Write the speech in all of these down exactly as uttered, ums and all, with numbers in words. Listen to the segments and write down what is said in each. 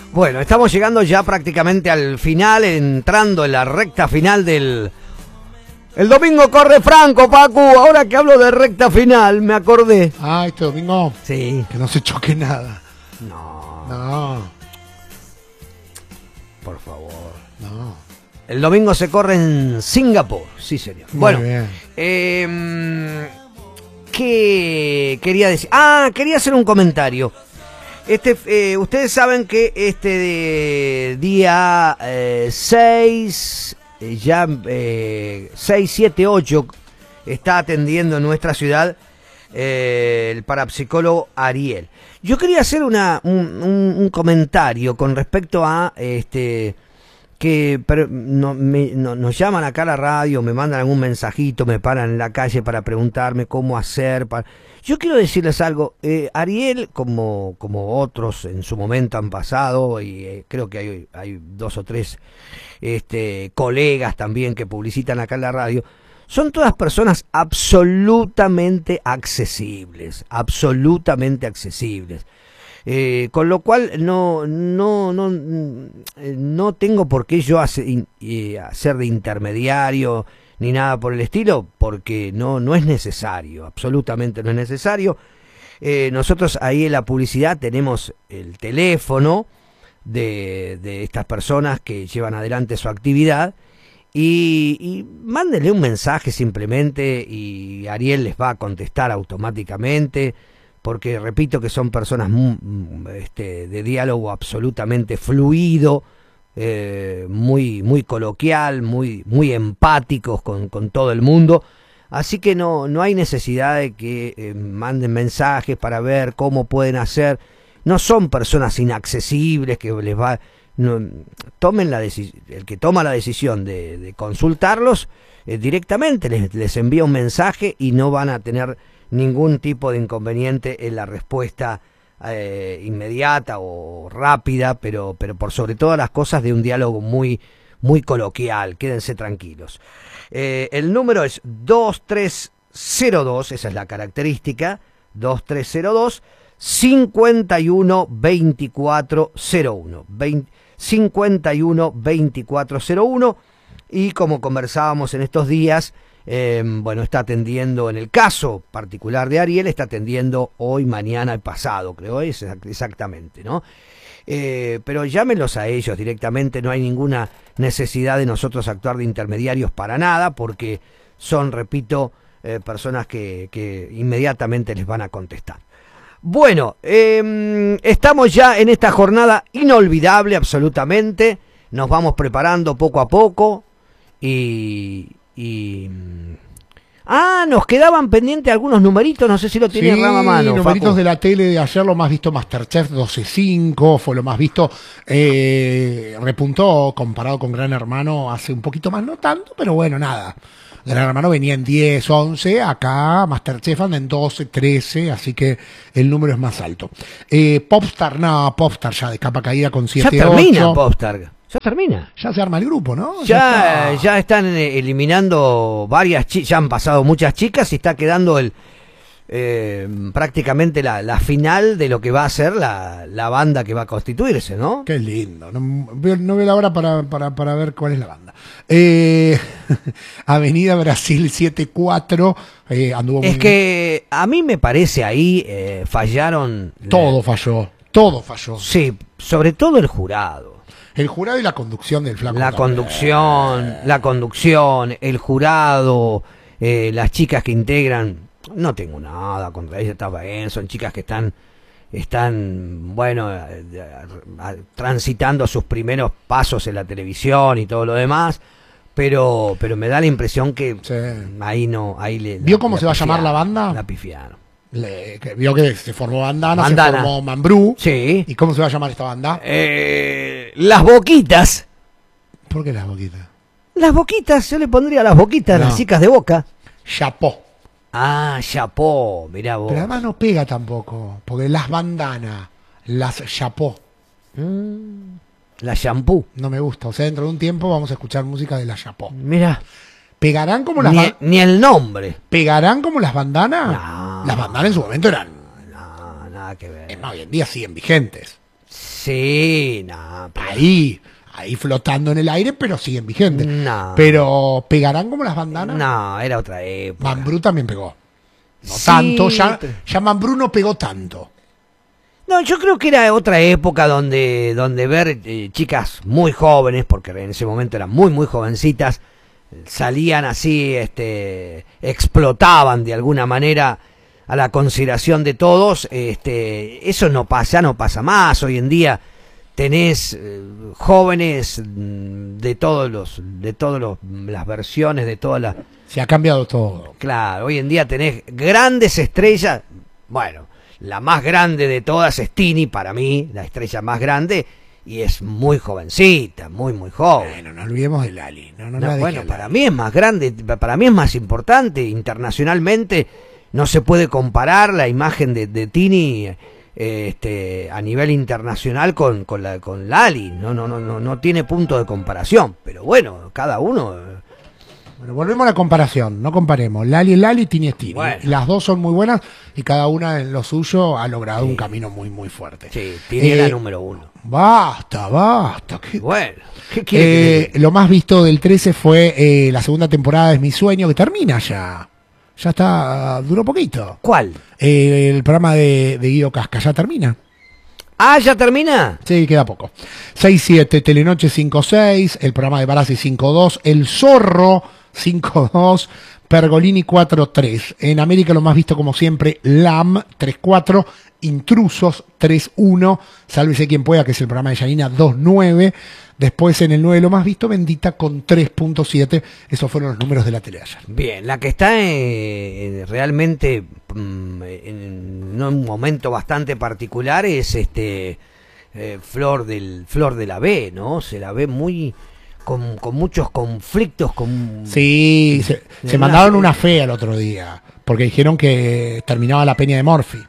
Bueno, estamos llegando ya prácticamente al final, entrando en la recta final del... El domingo corre Franco, Pacu. Ahora que hablo de recta final, me acordé. Ah, este domingo. Sí. Que no se choque nada. No. No. Por favor. No. El domingo se corre en Singapur. Sí, señor. Muy bueno, bien. Eh, ¿qué quería decir? Ah, quería hacer un comentario. Este, eh, ustedes saben que este de día eh, seis, eh, ya eh, seis, siete, ocho, está atendiendo en nuestra ciudad eh, el parapsicólogo Ariel. Yo quería hacer una, un, un, un comentario con respecto a este que pero, no, me, no, nos llaman acá a la radio, me mandan algún mensajito, me paran en la calle para preguntarme cómo hacer. Para... Yo quiero decirles algo, eh, Ariel, como, como otros en su momento han pasado, y eh, creo que hay, hay dos o tres este, colegas también que publicitan acá en la radio, son todas personas absolutamente accesibles, absolutamente accesibles. Eh, con lo cual no no no no tengo por qué yo hacer, eh, hacer de intermediario ni nada por el estilo, porque no no es necesario, absolutamente no es necesario. Eh, nosotros ahí en la publicidad tenemos el teléfono de, de estas personas que llevan adelante su actividad y, y mándenle un mensaje simplemente y Ariel les va a contestar automáticamente. Porque repito que son personas muy, este, de diálogo absolutamente fluido, eh, muy, muy coloquial, muy, muy empáticos con, con todo el mundo. Así que no, no hay necesidad de que eh, manden mensajes para ver cómo pueden hacer. No son personas inaccesibles que les va... No, tomen la deci- el que toma la decisión de, de consultarlos eh, directamente les, les envía un mensaje y no van a tener ningún tipo de inconveniente en la respuesta eh, inmediata o rápida, pero, pero por sobre todas las cosas de un diálogo muy, muy coloquial. Quédense tranquilos. Eh, el número es dos tres cero dos, esa es la característica, dos tres cero dos, cincuenta y uno veinticuatro cero uno, cincuenta y uno veinticuatro cero uno, y como conversábamos en estos días, Eh, bueno, está atendiendo, en el caso particular de Ariel, está atendiendo hoy, mañana y pasado, creo es exactamente, ¿no? Eh, pero llámenlos a ellos directamente, no hay ninguna necesidad de nosotros actuar de intermediarios para nada, porque son, repito, eh, personas que, que inmediatamente les van a contestar. Bueno, eh, estamos ya en esta jornada inolvidable, absolutamente, nos vamos preparando poco a poco y... Y... Ah, nos quedaban pendientes algunos numeritos, no sé si lo tiene sí, Rama a mano. Numeritos Facu. de la tele de ayer, lo más visto Masterchef doce cinco, fue lo más visto. Eh, repuntó comparado con Gran Hermano hace un poquito más, no tanto, pero bueno, nada. Gran Hermano venía en diez, once, acá Masterchef anda en doce, trece, así que el número es más alto. Eh, Popstar, no, Popstar ya de capa caída con siete, ya termina ocho. Popstar. Ya termina. Ya se arma el grupo, ¿no? Ya, ya, ya están eliminando varias chicas, ya han pasado muchas chicas y está quedando el eh, prácticamente la, la final de lo que va a ser la, la banda que va a constituirse, ¿no? Qué lindo. No veo, no veo la hora para, para, para ver cuál es la banda. Eh, Avenida Brasil setenta y cuatro. Eh, anduvo es muy que a mí me parece ahí eh, fallaron. Todo la... falló. Todo falló. Sí, sobre todo el jurado. El jurado y la conducción del flaco. La también. conducción, la conducción, el jurado, eh, las chicas que integran, no tengo nada contra ellas, está bien, son chicas que están, están, bueno, eh, eh, transitando sus primeros pasos en la televisión y todo lo demás, pero, pero me da la impresión que sí. ahí no, ahí le. ¿Vio la, cómo la se va a pifiaron, llamar la banda? La pifiaron. Le, que vio que se formó Bandana, Bandana. se formó Mambrú. Sí. ¿Y cómo se va a llamar esta banda? Eh, las Boquitas. ¿Por qué las Boquitas? Las Boquitas, yo le pondría las Boquitas, no. las chicas de Boca. Chapó. Ah, chapó, mirá vos. Pero además no pega tampoco, porque las bandanas, las chapó. Mm, la shampoo. No me gusta, o sea, dentro de un tiempo vamos a escuchar música de la chapó. Mirá. ¿Pegarán como las Ni, bandanas? ni el nombre. ¿Pegarán como las bandanas? No. Las bandanas en su momento eran... No, nada que ver. Eh, no, hoy en día siguen vigentes. Sí, no. Pero... Ahí, ahí flotando en el aire, pero siguen vigentes. No. Pero, ¿pegarán como las bandanas? No, era otra época. Mambrú también pegó. No Sí, tanto, ya, pero- ya Mambrú no pegó tanto. No, yo creo que era otra época donde, donde ver eh, chicas muy jóvenes, porque en ese momento eran muy, muy jovencitas, salían así, este, explotaban de alguna manera a la consideración de todos. Este, eso no pasa, ya no pasa más. Hoy en día tenés eh, jóvenes mm, de todos los, de todos los, las versiones, de todas las. Se ha cambiado todo. Claro, hoy en día tenés grandes estrellas. Bueno, la más grande de todas es Tini, para mí, la estrella más grande, y es muy jovencita, muy, muy joven. Bueno, no olvidemos de Lali. No, no, No, la dejé bueno, a para Lali. mí es más grande, para mí es más importante. Internacionalmente no se puede comparar la imagen de, de Tini eh, este, a nivel internacional con, con, la, con Lali. No, no, no, no, no tiene punto de comparación. Pero bueno, cada uno. eh, Bueno, volvemos a la comparación, no comparemos. Lali es Lali, Tini es Tini. Bueno. Las dos son muy buenas y cada una en lo suyo ha logrado un camino muy, muy fuerte. Sí, Tini es la Eh, número uno. Basta, basta. ¿Qué- Bueno, ¿qué quiere que Eh, lo más visto del trece fue eh, la segunda temporada de Es mi sueño, que termina ya. Ya está, duró poquito. ¿Cuál? Eh, el programa de, de Guido Casca ya termina. Ah, ¿ya termina? Sí, queda poco. seis siete, Telenoche cinco seis, el programa de Barassi cinco dos, El Zorro cinco dos, Pergolini cuatro tres. En América lo más visto como siempre, L A M tres cuatro, Intrusos tres uno, Sálvese quien pueda, que es el programa de Yanina dos nueve. Después en el nueve lo más visto, Bendita con tres punto siete. Esos fueron los números de la tele ayer. Bien, la que está eh, realmente mm, en, en un momento bastante particular es este eh, Flor del Flor de la B, ¿no? Se la ve muy con, con muchos conflictos, con Sí, se, De se una mandaron fe- una fea el otro día, porque dijeron que terminaba la peña de Morphy.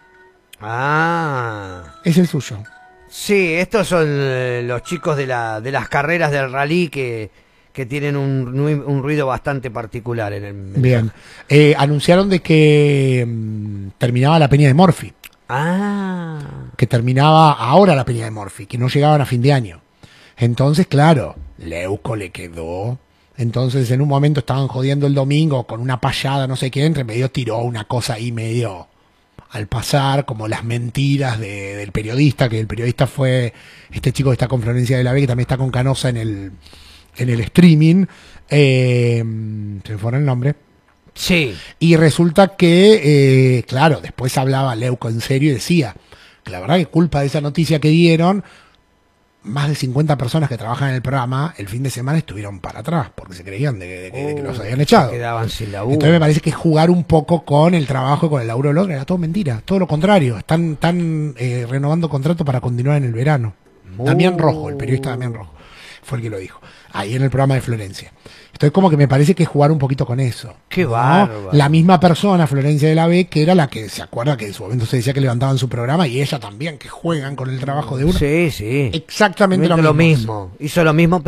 Ah, Es el suyo. sí, estos son eh, los chicos de la de las carreras del rally que que tienen un, un ruido bastante particular en el mensaje. Bien. Eh, anunciaron de que mm, terminaba la peña de Morphy, Ah, que terminaba ahora la peña de Morphy, que no llegaban a fin de año. Entonces, claro, Leuco le quedó. Entonces, en un momento estaban jodiendo el domingo con una payada, no sé qué, entre medio tiró una cosa ahí medio al pasar, como las mentiras de- del periodista, que el periodista fue este chico que está con Florencia de la B, que también está con Canosa en el, en el streaming. Eh, se me fue el nombre. sí. Y resulta que, eh, claro, después hablaba Leuco en serio y decía que la verdad que culpa de esa noticia que dieron, más de cincuenta personas que trabajan en el programa el fin de semana estuvieron para atrás porque se creían de, de que, de que los Oh, habían echado. Quedaban sin laburo. Entonces me parece que jugar un poco con el trabajo y con el laburo del otro era todo mentira, todo lo contrario. Están, están eh, renovando contrato para continuar en el verano. Oh. Damián Rojo, el periodista Damián Rojo, fue el que lo dijo, ahí en el programa de Florencia. Entonces como que me parece que jugar un poquito con eso. Qué ¿no? bárbaro. La misma persona, Florencia de la B, que era la que se acuerda que en su momento se decía que levantaban su programa, y ella también, que juegan con el trabajo de uno. Sí, sí. Exactamente lo Hizo mismo. lo mismo. Hizo lo mismo,